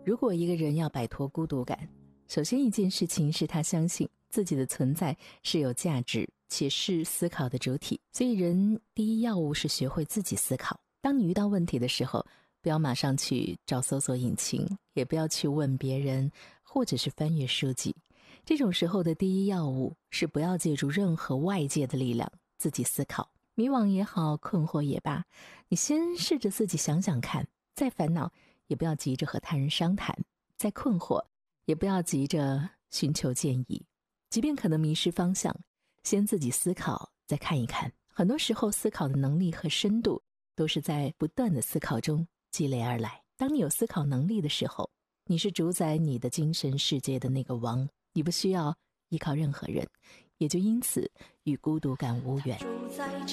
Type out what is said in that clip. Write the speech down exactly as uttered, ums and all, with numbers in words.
如果一个人要摆脱孤独感，首先一件事情是他相信自己的存在是有价值且是思考的主体。所以人第一要务是学会自己思考。当你遇到问题的时候，不要马上去找搜索引擎，也不要去问别人或者是翻阅书籍。这种时候的第一要务是不要借助任何外界的力量，自己思考。迷惘也好，困惑也罢，你先试着自己想想看，再烦恼也不要急着和他人商谈，再困惑也不要急着寻求建议。即便可能迷失方向，先自己思考，再看一看。很多时候思考的能力和深度都是在不断的思考中积累而来。当你有思考能力的时候，你是主宰你的精神世界的那个王，你不需要依靠任何人，也就因此与孤独感无缘。